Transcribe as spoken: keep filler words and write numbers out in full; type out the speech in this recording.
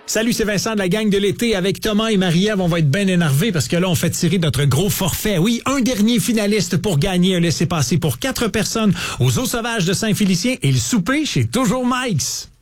Salut, c'est Vincent de la gang de l'été avec Thomas et Marie-Ève. On va être bien énervés parce que là, on fait tirer notre gros forfait. Oui, un dernier finaliste pour gagner un laissez-passer pour quatre personnes aux Eaux Sauvages de Saint-Félicien et le souper chez Toujours Mike's.